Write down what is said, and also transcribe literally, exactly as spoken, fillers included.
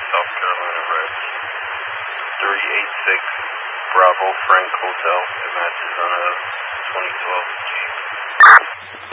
South Carolina Red. three eight six Bravo Frank Hotel. It matches on a twenty twelve Jeep.